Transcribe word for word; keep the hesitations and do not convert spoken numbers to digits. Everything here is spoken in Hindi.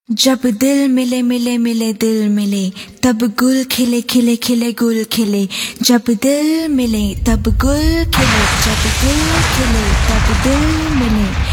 जब दिल मिले मिले मिले दिल मिले तब गुल खिले खिले खिले गुल खिले। जब दिल मिले तब गुल खिले, जब गुल खिले तब दिल मिले।